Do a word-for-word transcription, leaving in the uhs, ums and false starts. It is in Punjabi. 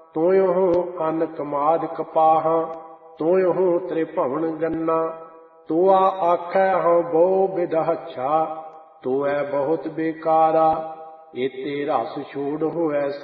ਤੋਇਹੁ ਅੰਨ ਕਮਾਦ ਕਪਾਹਾਂ, ਤੋਇਹੁ ਤ੍ਰਿਭਵਨ ਗੰਨਾ। ਤੋਆ ਆਖੈ ਹਉ ਬਹੁ ਬਿਦਹਛਾ, ਤੋਐ ਬਹੁਤ ਬੇਕਾਰਾ। ਏਤੇ ਰਸ ਛੋੜ ਹੋਐ